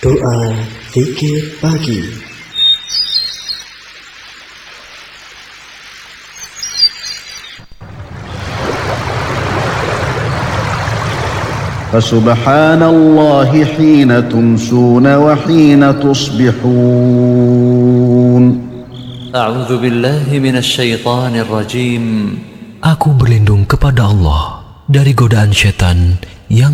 Doa Zikir Pagi. فسبحان الله حين تمسون وحين تصبحون. أعوذ بالله من الشيطان الرجيم. Aku berlindung kepada Allah dari godaan syaitan yang